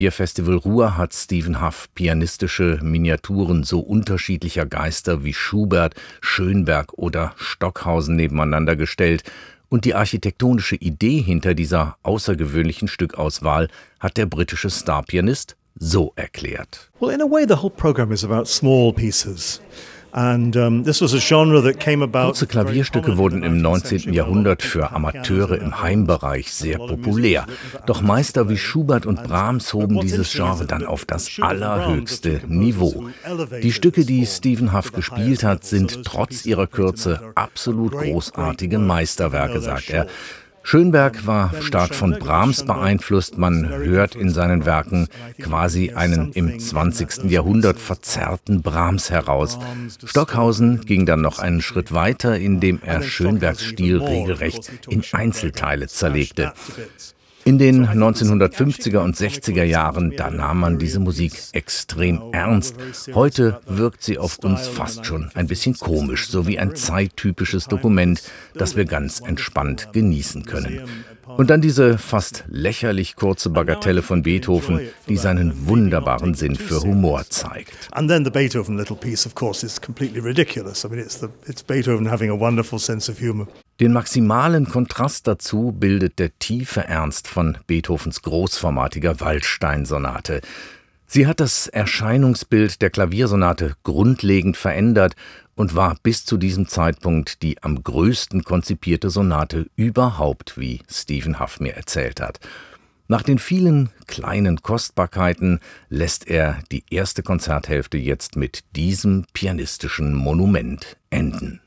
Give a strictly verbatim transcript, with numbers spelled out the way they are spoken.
Festival Ruhr hat Stephen Hough pianistische Miniaturen so unterschiedlicher Geister wie Schubert, Schönberg oder Stockhausen nebeneinander gestellt. Und die architektonische Idee hinter dieser außergewöhnlichen Stückauswahl hat der britische Starpianist so erklärt. Well, in a way, the whole program is about small pieces. And, um, this was a genre that came about. Kurze Klavierstücke wurden im neunzehnten Jahrhundert für Amateure im Heimbereich sehr populär. Doch Meister wie Schubert und Brahms hoben dieses Genre dann auf das allerhöchste Niveau. Die Stücke, die Stephen Hough gespielt hat, sind trotz ihrer Kürze absolut großartige Meisterwerke, sagt er. Schönberg war stark von Brahms beeinflusst. Man hört in seinen Werken quasi einen im zwanzigsten Jahrhundert verzerrten Brahms heraus. Stockhausen ging dann noch einen Schritt weiter, indem er Schönbergs Stil regelrecht in Einzelteile zerlegte. In den neunzehnhundertfünfziger und sechziger Jahren, da nahm man diese Musik extrem ernst. Heute wirkt sie auf uns fast schon ein bisschen komisch, so wie ein zeittypisches Dokument, das wir ganz entspannt genießen können. Und dann diese fast lächerlich kurze Bagatelle von Beethoven, die seinen wunderbaren Sinn für Humor zeigt. And then the Beethoven little piece, of course, is completely ridiculous. I mean, it's the it's Beethoven having a wonderful sense of humor. Den maximalen Kontrast dazu bildet der tiefe Ernst von Beethovens großformatiger Waldstein-Sonate. Sie hat das Erscheinungsbild der Klaviersonate grundlegend verändert und war bis zu diesem Zeitpunkt die am größten konzipierte Sonate überhaupt, wie Stephen Hough mir erzählt hat. Nach den vielen kleinen Kostbarkeiten lässt er die erste Konzerthälfte jetzt mit diesem pianistischen Monument enden.